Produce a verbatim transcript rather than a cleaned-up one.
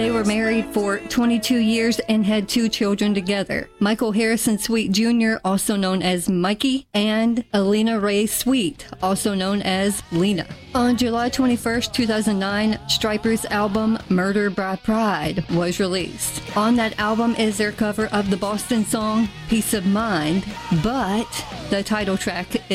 They were married for twenty-two years and had two children together. Michael Harrison Sweet Junior, also known as Mikey, and Alina Ray Sweet, also known as Lena. On July twenty-first, two thousand nine, Stryper's album Murder by Pride was released. On that album is their cover of the Boston song Peace of Mind, but the title track